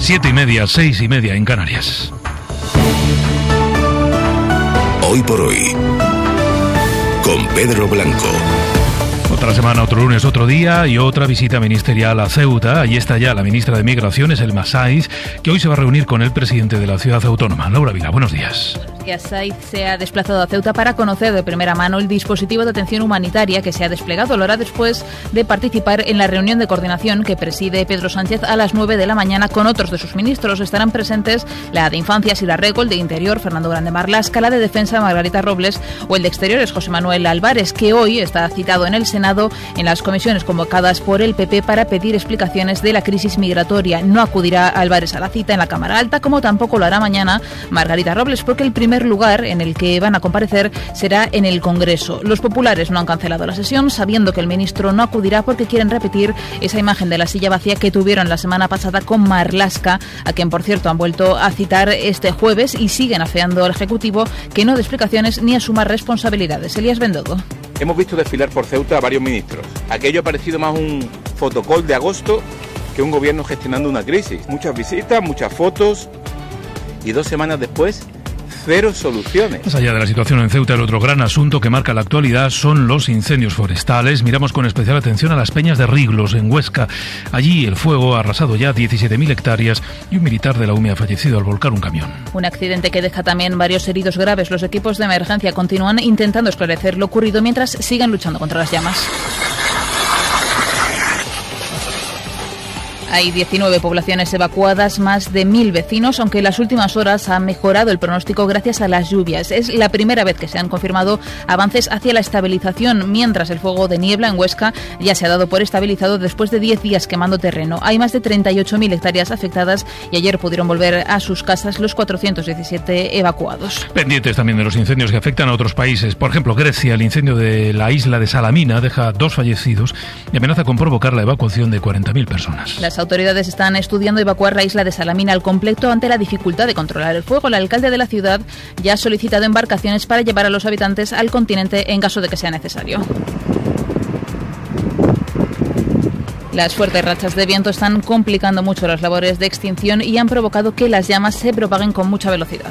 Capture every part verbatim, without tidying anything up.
Siete y media, seis y media en Canarias. Hoy por hoy, con Pedro Blanco. Otra semana, otro lunes, otro día y otra visita ministerial a Ceuta. Allí está ya la ministra de Migraciones, Elma Saiz, que hoy se va a reunir con el presidente de la ciudad autónoma. Laura Vila, buenos días. Saiz se ha desplazado a Ceuta para conocer de primera mano el dispositivo de atención humanitaria que se ha desplegado. Lo hará después de participar en la reunión de coordinación que preside Pedro Sánchez a las nueve de la mañana con otros de sus ministros. Estarán presentes la de Infancia, Sila Rego, el de Interior, Fernando Grande Marlaska, la de Defensa, Margarita Robles, o el de Exteriores, José Manuel Álvarez, que hoy está citado en el Senado en las comisiones convocadas por el P P para pedir explicaciones de la crisis migratoria. No acudirá Álvarez a la cita en la Cámara Alta, como tampoco lo hará mañana Margarita Robles, porque el primer lugar en el que van a comparecer será en el Congreso. Los populares no han cancelado la sesión, sabiendo que el ministro no acudirá porque quieren repetir esa imagen de la silla vacía que tuvieron la semana pasada con Marlaska, a quien por cierto han vuelto a citar este jueves, y siguen afeando al Ejecutivo que no dé explicaciones ni asuma responsabilidades. Elías Bendodo. Hemos visto desfilar por Ceuta a varios ministros. Aquello ha parecido más un fotocall de agosto que un gobierno gestionando una crisis. Muchas visitas, muchas fotos y dos semanas después, cero soluciones. Más allá de la situación en Ceuta, el otro gran asunto que marca la actualidad son los incendios forestales. Miramos con especial atención a las Peñas de Riglos, en Huesca. Allí el fuego ha arrasado ya diecisiete mil hectáreas y un militar de la U M E ha fallecido al volcar un camión. Un accidente que deja también varios heridos graves. Los equipos de emergencia continúan intentando esclarecer lo ocurrido mientras siguen luchando contra las llamas. Hay diecinueve poblaciones evacuadas, más de mil vecinos, aunque en las últimas horas ha mejorado el pronóstico gracias a las lluvias. Es la primera vez que se han confirmado avances hacia la estabilización, mientras el fuego de niebla en Huesca ya se ha dado por estabilizado después de diez días quemando terreno. Hay más de treinta y ocho mil hectáreas afectadas y ayer pudieron volver a sus casas los cuatrocientos diecisiete evacuados. Pendientes también de los incendios que afectan a otros países. Por ejemplo, Grecia, el incendio de la isla de Salamina deja dos fallecidos y amenaza con provocar la evacuación de cuarenta mil personas. Las autoridades están estudiando evacuar la isla de Salamina al completo ante la dificultad de controlar el fuego. El alcalde de la ciudad ya ha solicitado embarcaciones para llevar a los habitantes al continente en caso de que sea necesario. Las fuertes rachas de viento están complicando mucho las labores de extinción y han provocado que las llamas se propaguen con mucha velocidad.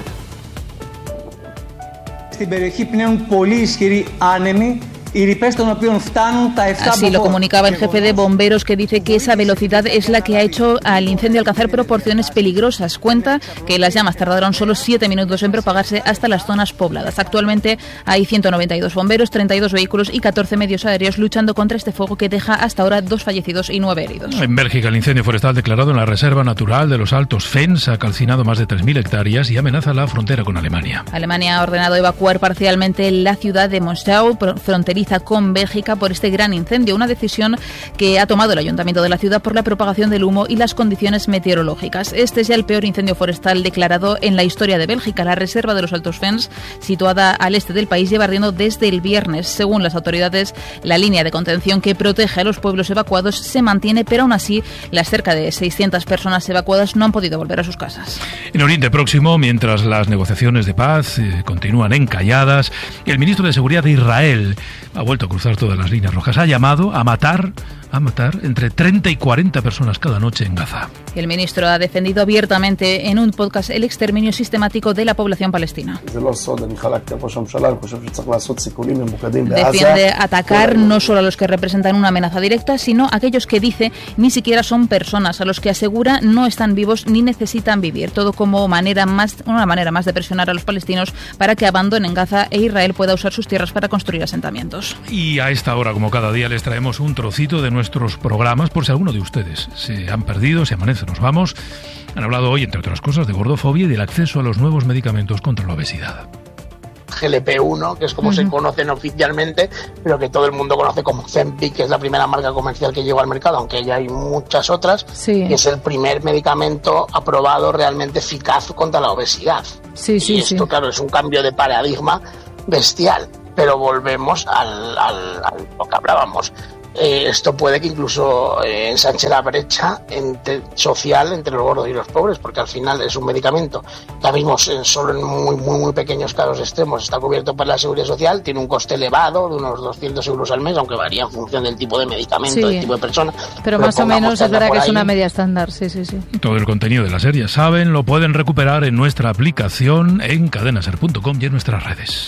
Así lo comunicaba el jefe de bomberos, que dice que esa velocidad es la que ha hecho al incendio alcanzar proporciones peligrosas. Cuenta que las llamas tardaron solo siete minutos en propagarse hasta las zonas pobladas. Actualmente hay ciento noventa y dos bomberos, treinta y dos vehículos y catorce medios aéreos luchando contra este fuego que deja hasta ahora dos fallecidos y nueve heridos. En Bélgica, el incendio forestal declarado en la Reserva Natural de los Altos Fens ha calcinado más de tres mil hectáreas y amenaza la frontera con Alemania. Alemania ha ordenado evacuar parcialmente la ciudad de Monschau, fronteriza con Bélgica, por este gran incendio, una decisión que ha tomado el ayuntamiento de la ciudad por la propagación del humo y las condiciones meteorológicas. Este es ya el peor incendio forestal declarado en la historia de Bélgica. La reserva de los Altos Fens, situada al este del país, lleva ardiendo desde el viernes. Según las autoridades, la línea de contención que protege a los pueblos evacuados se mantiene, pero aún así las cerca de seiscientas personas evacuadas no han podido volver a sus casas. En Oriente Próximo, mientras las negociaciones de paz eh, continúan encalladas, el ministro de Seguridad de Israel ha vuelto a cruzar todas las líneas rojas. Ha llamado a matar, a matar entre treinta y cuarenta personas cada noche en Gaza. El ministro ha defendido abiertamente en un podcast el exterminio sistemático de la población palestina. Defiende atacar no solo a los que representan una amenaza directa, sino a aquellos que dice ni siquiera son personas, a los que asegura no están vivos ni necesitan vivir. Todo como manera más, una manera más de presionar a los palestinos para que abandonen Gaza e Israel pueda usar sus tierras para construir asentamientos. Y a esta hora, como cada día, les traemos un trocito de nuestros programas por si alguno de ustedes se han perdido, se amanece, nos vamos. Han hablado hoy, entre otras cosas, de gordofobia y del acceso a los nuevos medicamentos contra la obesidad. G L P uno, que es como uh-huh. se conocen oficialmente, pero que todo el mundo conoce como Ozempic, que es la primera marca comercial que llegó al mercado, aunque ya hay muchas otras, sí. que es el primer medicamento aprobado realmente eficaz contra la obesidad. Sí, sí, y esto, sí. claro, es un cambio de paradigma bestial, pero volvemos al, al, a lo que hablábamos. eh, esto puede que incluso eh, ensanche la brecha entre, social entre los gordos y los pobres, porque al final es un medicamento que ahora mismo en, solo en muy, muy, muy pequeños casos extremos está cubierto por la Seguridad Social, tiene un coste elevado de unos doscientos euros al mes, aunque varía en función del tipo de medicamento, sí, del tipo de persona. Pero, pero más o menos es verdad que es una media estándar, sí, sí, sí. Todo el contenido de la serie, saben, lo pueden recuperar en nuestra aplicación, en cadena ser punto com y en nuestras redes.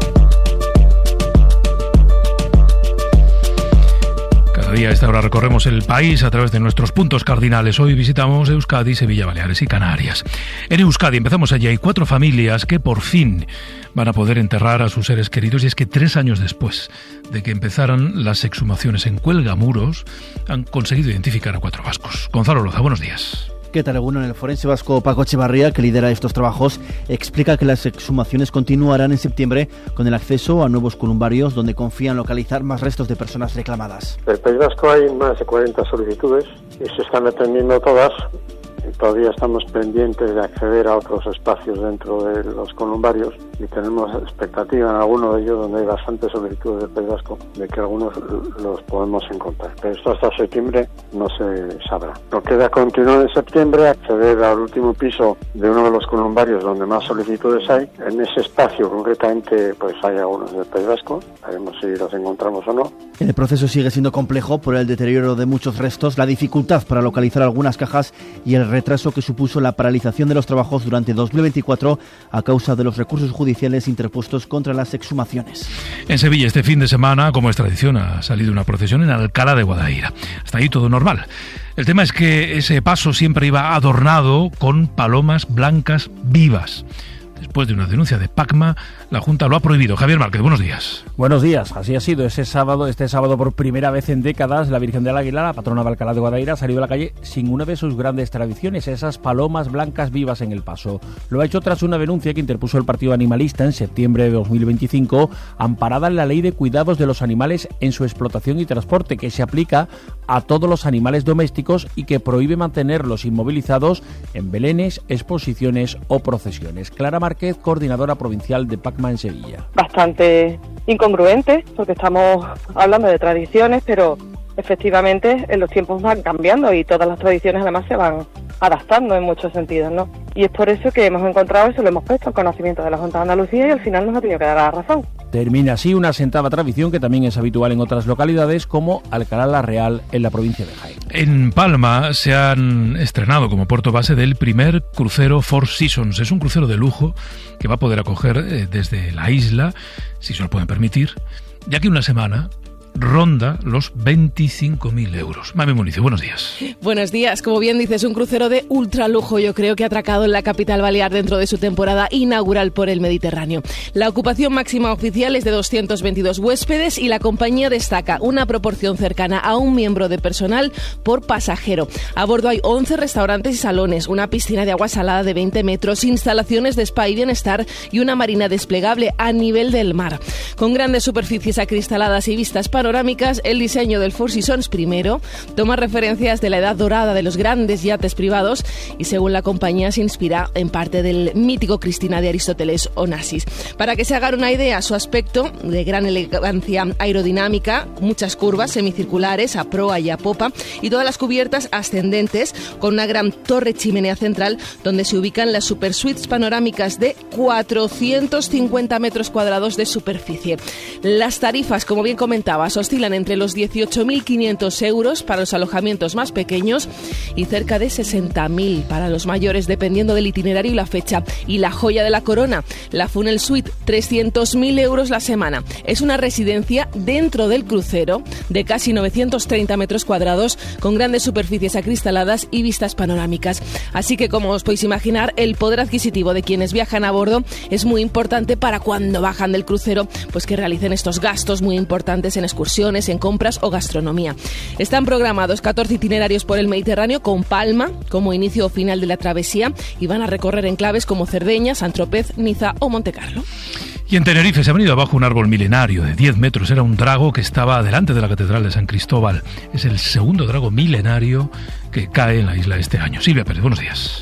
Cada día a esta hora recorremos el país a través de nuestros puntos cardinales. Hoy visitamos Euskadi, Sevilla, Baleares y Canarias. En Euskadi empezamos allí. Hay cuatro familias que por fin van a poder enterrar a sus seres queridos, y es que tres años después de que empezaran las exhumaciones en Cuelgamuros, han conseguido identificar a cuatro vascos. Gonzalo Loza, buenos días. ¿Qué tal, Egunon? El forense vasco Paco Echevarría, que lidera estos trabajos, explica que las exhumaciones continuarán en septiembre con el acceso a nuevos columbarios donde confían localizar más restos de personas reclamadas. En el País Vasco hay más de cuarenta solicitudes y se están atendiendo todas. Todavía estamos pendientes de acceder a otros espacios dentro de los columbarios y tenemos expectativa en alguno de ellos, donde hay bastantes solicitudes del País Vasco, de que algunos los podemos encontrar. Pero esto hasta septiembre no se sabrá. Lo que queda continuar en septiembre, acceder al último piso de uno de los columbarios donde más solicitudes hay. En ese espacio concretamente pues hay algunos del País Vasco, veremos si los encontramos o no. El proceso sigue siendo complejo por el deterioro de muchos restos, la dificultad para localizar algunas cajas y el retraso que supuso la paralización de los trabajos durante dos mil veinticuatro a causa de los recursos judiciales interpuestos contra las exhumaciones. En Sevilla este fin de semana, como es tradición, ha salido una procesión en Alcalá de Guadaira. Hasta ahí todo normal. El tema es que ese paso siempre iba adornado con palomas blancas vivas. Después de una denuncia de Pacma, la Junta lo ha prohibido. Javier Márquez, buenos días. Buenos días, así ha sido. Ese sábado, este sábado, por primera vez en décadas, la Virgen del Águila, la patrona de Alcalá de Guadaira, ha salido a la calle sin una de sus grandes tradiciones, esas palomas blancas vivas en el paso. Lo ha hecho tras una denuncia que interpuso el Partido Animalista en septiembre de dos mil veinticinco, amparada en la Ley de Cuidados de los Animales en su explotación y transporte, que se aplica a todos los animales domésticos y que prohíbe mantenerlos inmovilizados en belenes, exposiciones o procesiones. Clara Márquez, coordinadora provincial de Pacma en Sevilla. Bastante incongruente, porque estamos hablando de tradiciones, pero efectivamente en los tiempos van cambiando y todas las tradiciones además se van adaptando en muchos sentidos, ¿no? Y es por eso que hemos encontrado eso, lo hemos puesto en conocimiento de la Junta de Andalucía y al final nos ha tenido que dar la razón. Termina así una asentada tradición que también es habitual en otras localidades como Alcalá la Real en la provincia de Jaén. En Palma se han estrenado como puerto base del primer crucero Four Seasons. Es un crucero de lujo que va a poder acoger eh, desde la isla, si se lo pueden permitir, ya que una semana ronda los veinticinco mil euros. Mami Municio, buenos días. Buenos días. Como bien dices, un crucero de ultralujo, yo creo que ha atracado en la capital balear dentro de su temporada inaugural por el Mediterráneo. La ocupación máxima oficial es de doscientos veintidós huéspedes y la compañía destaca una proporción cercana a un miembro de personal por pasajero. A bordo hay once restaurantes y salones, una piscina de agua salada de veinte metros, instalaciones de spa y bienestar y una marina desplegable a nivel del mar. Con grandes superficies acristaladas y vistas panorámicas, el diseño del Four Seasons primero toma referencias de la edad dorada de los grandes yates privados y, según la compañía, se inspira en parte del mítico Cristina de Aristóteles Onassis. Para que se hagan una idea, su aspecto de gran elegancia aerodinámica, muchas curvas semicirculares a proa y a popa y todas las cubiertas ascendentes con una gran torre chimenea central donde se ubican las super suites panorámicas de cuatrocientos cincuenta metros cuadrados de superficie. Las tarifas, como bien comentabas, oscilan entre los dieciocho mil quinientos euros para los alojamientos más pequeños y cerca de sesenta mil para los mayores, dependiendo del itinerario y la fecha. Y la joya de la corona, la Funnel Suite, trescientos mil euros la semana. Es una residencia dentro del crucero de casi novecientos treinta metros cuadrados con grandes superficies acristaladas y vistas panorámicas. Así que, como os podéis imaginar, el poder adquisitivo de quienes viajan a bordo es muy importante para cuando bajan del crucero, pues que realicen estos gastos muy importantes en excursiones, en compras o gastronomía. Están programados catorce itinerarios por el Mediterráneo con Palma como inicio o final de la travesía y van a recorrer enclaves como Cerdeña, Sant-Tropez, Niza o Montecarlo. Y en Tenerife se ha venido abajo un árbol milenario de diez metros. Era un drago que estaba delante de la Catedral de San Cristóbal. Es el segundo drago milenario que cae en la isla este año. Silvia Pérez, buenos días.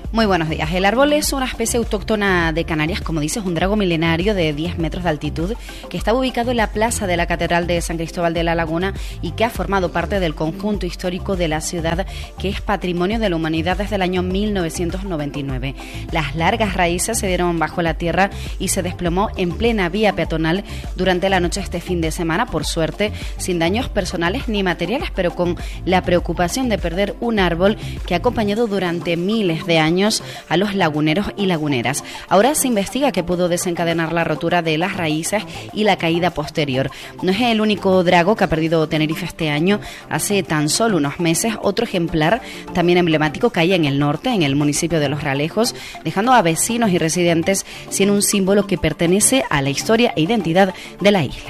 Muy buenos días. El árbol es una especie autóctona de Canarias, como dices, un drago milenario de diez metros de altitud que estaba ubicado en la plaza de la Catedral de San Cristóbal de la Laguna y que ha formado parte del conjunto histórico de la ciudad, que es patrimonio de la humanidad desde el año mil novecientos noventa y nueve. Las largas raíces se dieron bajo la tierra y se desplomó en plena vía peatonal durante la noche este fin de semana, por suerte sin daños personales ni materiales, pero con la preocupación de perder un árbol que ha acompañado durante miles de años a los laguneros y laguneras. Ahora se investiga qué pudo desencadenar la rotura de las raíces y la caída posterior. No es el único drago que ha perdido Tenerife este año. Hace tan solo unos meses, otro ejemplar también emblemático caía en el norte, en el municipio de Los Realejos, dejando a vecinos y residentes sin un símbolo que pertenece a la historia e identidad de la isla.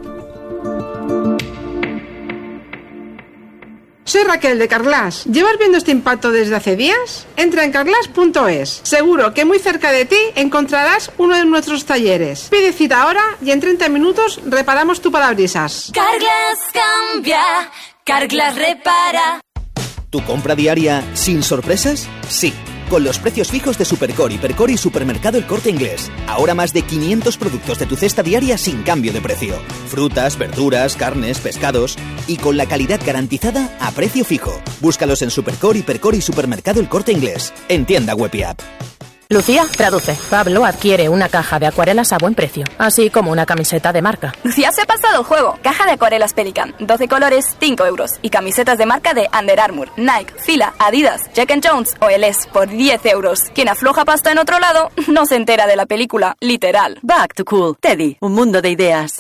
Soy Raquel de Carglass. ¿Llevas viendo este impacto desde hace días? Entra en carglass punto es. Seguro que muy cerca de ti encontrarás uno de nuestros talleres. Pide cita ahora y en treinta minutos reparamos tu parabrisas. Carglass cambia, Carglass repara. ¿Tu compra diaria sin sorpresas? Sí. Con los precios fijos de Supercore, Hipercore y Supermercado El Corte Inglés. Ahora más de quinientos productos de tu cesta diaria sin cambio de precio. Frutas, verduras, carnes, pescados. Y con la calidad garantizada a precio fijo. Búscalos en Supercore, Hipercore y Supermercado El Corte Inglés. En tienda web y app. Lucía, traduce. Pablo adquiere una caja de acuarelas a buen precio, así como una camiseta de marca. Lucía se ha pasado el juego. Caja de acuarelas Pelican, doce colores, cinco euros. Y camisetas de marca de Under Armour, Nike, Fila, Adidas, Jack and Jones o El S por diez euros. Quien afloja pasta en otro lado no se entera de la película, literal. Back to Cool. Teddy, un mundo de ideas.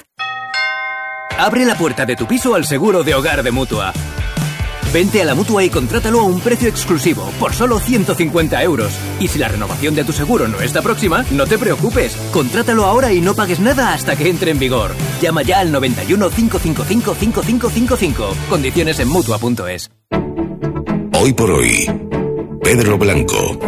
Abre la puerta de tu piso al seguro de hogar de Mutua. Vente a la Mutua y contrátalo a un precio exclusivo, por solo ciento cincuenta euros. Y si la renovación de tu seguro no está próxima, no te preocupes. Contrátalo ahora y no pagues nada hasta que entre en vigor. Llama ya al noventa y uno, cinco cinco cinco, cinco cinco cinco cinco. Condiciones en Mutua punto es. Hoy por hoy, Pedro Blanco.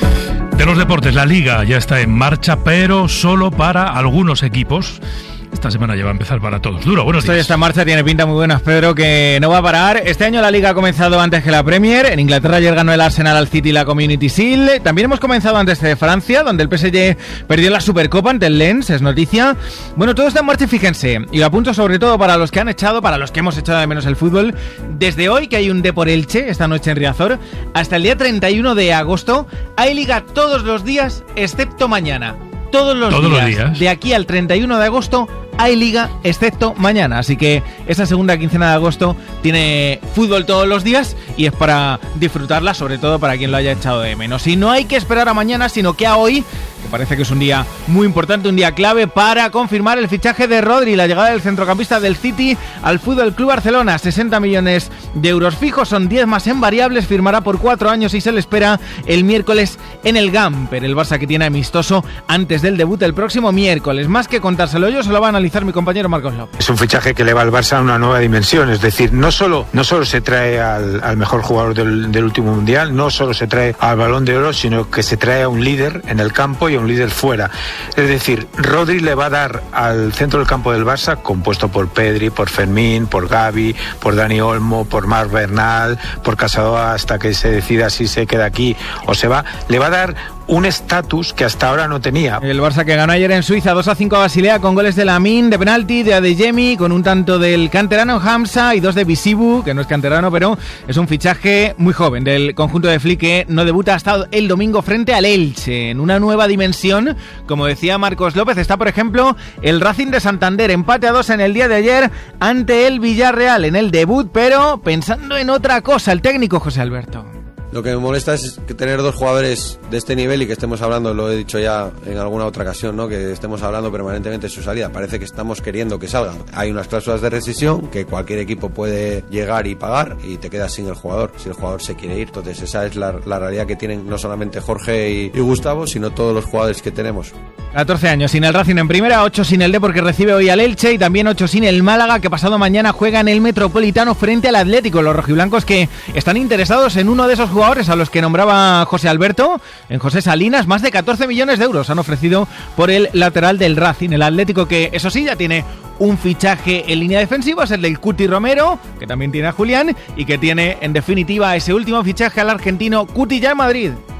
De los deportes, la Liga ya está en marcha, pero solo para algunos equipos. Esta semana ya va a empezar para todos. Duro, buenos días. Esto ya está en marcha, tiene pinta muy buena, Pedro, que no va a parar. Este año la Liga ha comenzado antes que la Premier. En Inglaterra ayer ganó el Arsenal al City la Community Shield. También hemos comenzado antes de Francia, donde el P S G perdió la Supercopa ante el Lens, es noticia. Bueno, todo está en marcha y fíjense. Y lo apunto sobre todo para los que han echado, para los que hemos echado de menos el fútbol. Desde hoy, que hay un Depor Elche, esta noche en Riazor, hasta el día treinta y uno de agosto, hay Liga todos los días, excepto mañana. Todos los, todos días, los días. De aquí al treinta y uno de agosto hay Liga, excepto mañana. Así que esa segunda quincena de agosto tiene fútbol todos los días y es para disfrutarla, sobre todo para quien lo haya echado de menos. Y no hay que esperar a mañana, sino que a hoy, que parece que es un día muy importante, un día clave para confirmar el fichaje de Rodri, la llegada del centrocampista del City al Fútbol Club Barcelona. sesenta millones de euros fijos, son diez más en variables, firmará por cuatro años y se le espera el miércoles en el Gamper. El Barça, que tiene amistoso antes del debut el próximo miércoles. Más que contárselo yo, se lo va a analizar mi compañero Marcos López. Es un fichaje que eleva al Barça a una nueva dimensión, es decir, no solo, no solo se trae al, al mejor jugador del, del último mundial, no solo se trae al Balón de Oro, sino que se trae a un líder en el campo y a un líder fuera. Es decir, Rodri le va a dar al centro del campo del Barça, compuesto por Pedri, por Fermín, por Gavi, por Dani Olmo, por Marc Bernal, por Casado, hasta que se decida si se queda aquí o se va, le va a dar un estatus que hasta ahora no tenía. El Barça, que ganó ayer en Suiza dos a cinco a Basilea con goles de Lamine, de penalti, de Adeyemi, con un tanto del canterano Hamza y dos de Bisibu, que no es canterano, pero es un fichaje muy joven del conjunto de Flick, que no debuta hasta el domingo frente al Elche. En una nueva dimensión, como decía Marcos López, está por ejemplo el Racing de Santander, empate a dos en el día de ayer ante el Villarreal en el debut, pero pensando en otra cosa, el técnico José Alberto. Lo que me molesta es que tener dos jugadores de este nivel y que estemos hablando, lo he dicho ya en alguna otra ocasión, ¿no? Que estemos hablando permanentemente de su salida. Parece que estamos queriendo que salgan. Hay unas cláusulas de rescisión que cualquier equipo puede llegar y pagar y te quedas sin el jugador, si el jugador se quiere ir. Entonces esa es la, la realidad que tienen no solamente Jorge y, y Gustavo, sino todos los jugadores que tenemos. catorce años sin el Racing en primera, ocho sin el Depor, que recibe hoy al Elche, y también ocho sin el Málaga, que pasado mañana juega en el Metropolitano frente al Atlético. Los rojiblancos, que están interesados en uno de esos jugadores a los que nombraba José Alberto, en José Salinas. Más de catorce millones de euros han ofrecido por el lateral del Racing. El Atlético, que eso sí, ya tiene un fichaje en línea defensiva, es el del Cuti Romero, que también tiene a Julián, y que tiene en definitiva ese último fichaje al argentino Cuti ya en Madrid.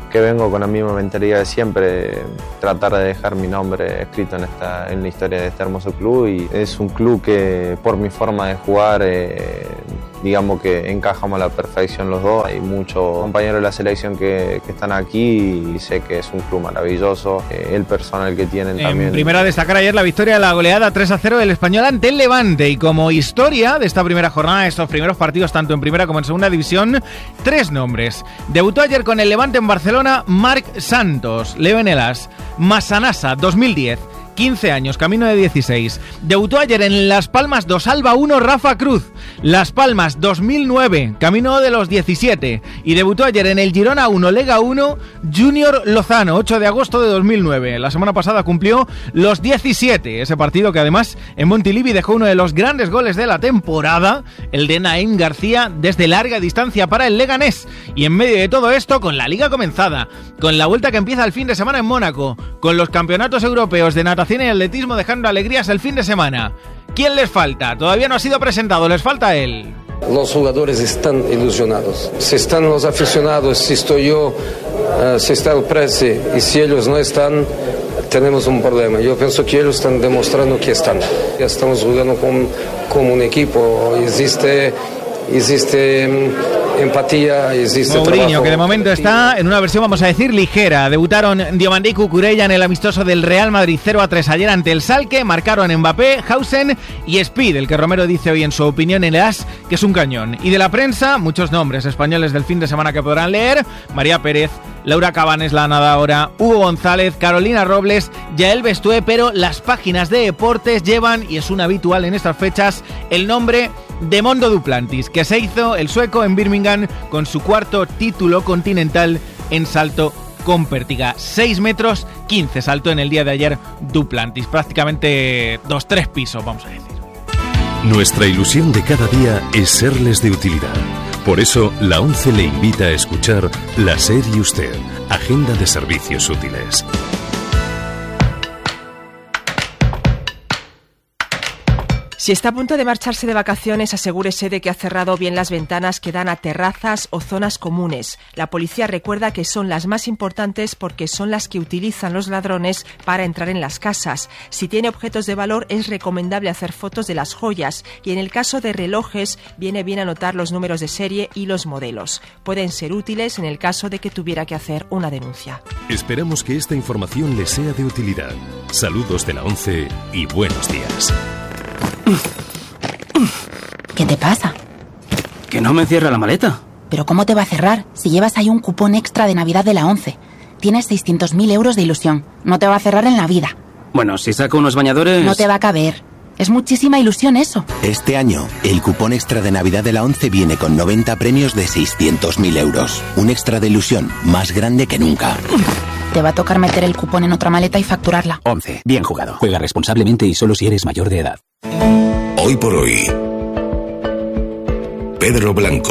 que vengo con la misma mentalidad de siempre, tratar de dejar mi nombre escrito en, esta, en la historia de este hermoso club, y es un club que por mi forma de jugar, eh, digamos que encajamos a la perfección los dos. Hay muchos compañeros de la selección que, que están aquí y sé que es un club maravilloso, eh, el personal que tienen también. En primera, destacar ayer la victoria de la goleada tres a cero del Español ante el Levante, y como historia de esta primera jornada, de estos primeros partidos tanto en primera como en segunda división, tres nombres. Debutó ayer con el Levante en Barcelona Marc Santos, Leo Enelas, Massanassa, dos mil diez, quince años, camino de dieciséis. Debutó ayer en Las Palmas dos Alba uno Rafa Cruz, Las Palmas dos mil nueve, camino de los diecisiete. Y debutó ayer en el Girona uno Lega uno Junior Lozano, ocho de agosto de dos mil nueve. La semana pasada cumplió los diecisiete, ese partido que además en Montilivi dejó uno de los grandes goles de la temporada, el de Naim García desde larga distancia para el Leganés. Y en medio de todo esto, con la liga comenzada, con la vuelta que empieza el fin de semana en Mónaco, con los campeonatos europeos de natación y atletismo dejando alegrías el fin de semana, ¿quién les falta? Todavía no ha sido presentado, les falta él. Los jugadores están ilusionados. Si están los aficionados, si estoy yo, uh, si está el Presi, y si ellos no están, tenemos un problema. Yo pienso que ellos están demostrando que están. Ya estamos jugando con, como un equipo. Existe, existe um, empatía, existe Mourinho, trabajo. que de momento está en una versión, vamos a decir, ligera. Debutaron Diomandí y Cucurella en el amistoso del Real Madrid cero a tres ayer ante el Schalke. Marcaron Mbappé, Hausen y Speed, el que Romero dice hoy en su opinión en el As que es un cañón. Y de la prensa, muchos nombres españoles del fin de semana que podrán leer: María Pérez, Laura Cabanes, la nadadora, Hugo González, Carolina Robles, Yael Bestué, pero las páginas de deportes llevan, y es un habitual en estas fechas, el nombre de Mondo Duplantis, que se hizo el sueco en Birmingham con su cuarto título continental en salto con pértiga. seis metros quince saltó en el día de ayer Duplantis, prácticamente dos, tres pisos, vamos a decir. Nuestra ilusión de cada día es serles de utilidad. Por eso, la ONCE le invita a escuchar La SER y Usted, Agenda de Servicios Útiles. Si está a punto de marcharse de vacaciones, asegúrese de que ha cerrado bien las ventanas que dan a terrazas o zonas comunes. La policía recuerda que son las más importantes porque son las que utilizan los ladrones para entrar en las casas. Si tiene objetos de valor, es recomendable hacer fotos de las joyas, y en el caso de relojes, viene bien anotar los números de serie y los modelos. Pueden ser útiles en el caso de que tuviera que hacer una denuncia. Esperamos que esta información le sea de utilidad. Saludos de la ONCE y buenos días. ¿Qué te pasa? Que no me cierra la maleta. ¿Pero cómo te va a cerrar si llevas ahí un cupón extra de Navidad de la ONCE? Tienes seiscientos mil euros de ilusión. No te va a cerrar en la vida. Bueno, si saco unos bañadores... No te va a caber. Es muchísima ilusión eso. Este año, el cupón extra de Navidad de la ONCE viene con noventa premios de seiscientos mil euros. Un extra de ilusión más grande que nunca. Te va a tocar meter el cupón en otra maleta y facturarla. ONCE. Bien jugado. Juega responsablemente y solo si eres mayor de edad. Hoy por hoy, Pedro Blanco.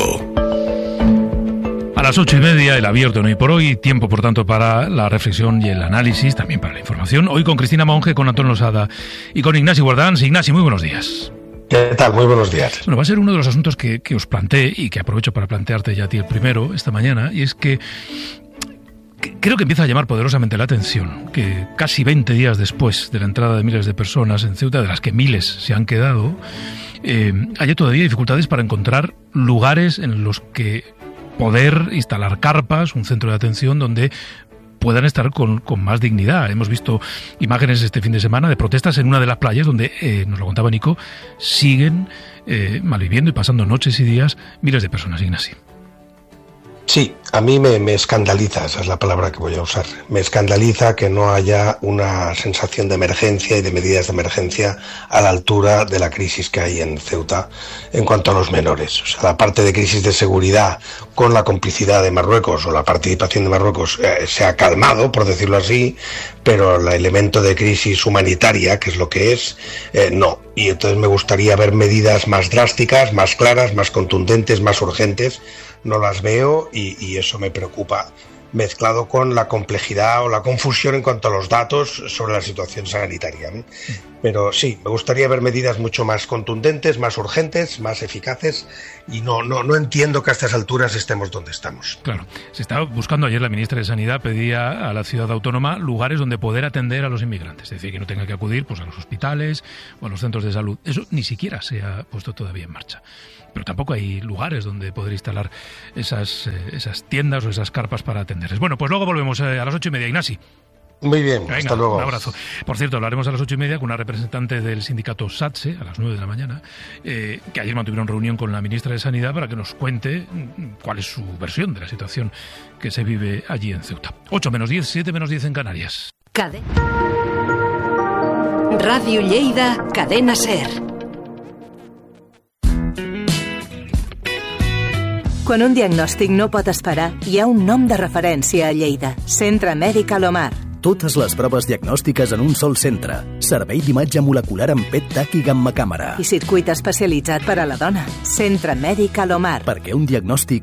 A las ocho y media, el abierto en Hoy por Hoy. Tiempo, por tanto, para la reflexión y el análisis, también para la información. Hoy con Cristina Monge, con Antonio Losada y con Ignasi Guardans. Ignasi, muy buenos días. ¿Qué tal? Muy buenos días. Bueno, va a ser uno de los asuntos que, que os planteé y que aprovecho para plantearte ya a ti el primero esta mañana, y es que creo que empieza a llamar poderosamente la atención que casi veinte días después de la entrada de miles de personas en Ceuta, de las que miles se han quedado, eh, haya todavía dificultades para encontrar lugares en los que poder instalar carpas, un centro de atención donde puedan estar con, con más dignidad. Hemos visto imágenes este fin de semana de protestas en una de las playas donde, eh, nos lo contaba Nico, siguen eh, malviviendo y pasando noches y días miles de personas, Ignasi. Sí, a mí me, me escandaliza, esa es la palabra que voy a usar. Me escandaliza que no haya una sensación de emergencia y de medidas de emergencia a la altura de la crisis que hay en Ceuta en cuanto a los menores. O sea, la parte de crisis de seguridad con la complicidad de Marruecos o la participación de Marruecos eh, se ha calmado, por decirlo así, pero el elemento de crisis humanitaria, que es lo que es, eh, no. Y entonces me gustaría ver medidas más drásticas, más claras, más contundentes, más urgentes. No las veo y, y eso me preocupa, mezclado con la complejidad o la confusión en cuanto a los datos sobre la situación sanitaria. Pero sí, me gustaría ver medidas mucho más contundentes, más urgentes, más eficaces, y no, no, no entiendo que a estas alturas estemos donde estamos. Claro, se estaba buscando, ayer la ministra de Sanidad pedía a la ciudad autónoma lugares donde poder atender a los inmigrantes, es decir, que no tenga que acudir pues, a los hospitales o a los centros de salud. Eso ni siquiera se ha puesto todavía en marcha. Pero tampoco hay lugares donde poder instalar esas, eh, esas tiendas o esas carpas para atenderles. Bueno, pues luego volvemos eh, a las ocho y media. Ignasi. Muy bien, Venga, hasta luego. Un abrazo. Por cierto, hablaremos a las ocho y media con una representante del sindicato SATSE, a las nueve de la mañana, eh, que ayer mantuvieron reunión con la ministra de Sanidad para que nos cuente cuál es su versión de la situación que se vive allí en Ceuta. ocho menos diez, siete menos diez en Canarias. Cade. Ràdio Lleida, Cadena Ser. Quan un diagnòstic no pot esperar, hi ha un nom de referència a Lleida. Centre Mèdic Alomar. Totes les proves diagnòstiques en un sol centre. Servei d'imatge molecular amb P E T, T A C i gamma càmera. I circuit especialitzat per a la dona. Centre Mèdic Alomar. Perquè un diagnòstic